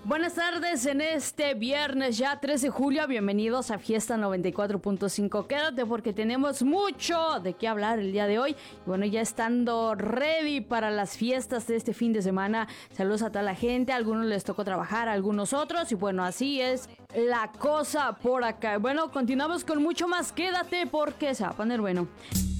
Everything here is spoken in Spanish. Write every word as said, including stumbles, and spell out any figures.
Buenas tardes en este viernes ya tres de julio, bienvenidos a Fiesta noventa y cuatro punto cinco. Quédate porque tenemos mucho de qué hablar el día de hoy. Y bueno, ya estando ready para las fiestas de este fin de semana. Saludos a toda la gente, a algunos les tocó trabajar, a algunos otros. Y bueno, así es la cosa por acá. Bueno, continuamos con mucho más, quédate porque se va a poner bueno.